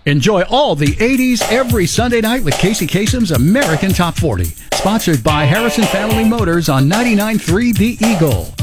Enjoy all the 80s every Sunday night with Casey Kasem's American Top 40. Sponsored by Harrison Family Motors on 99.3 The Eagle.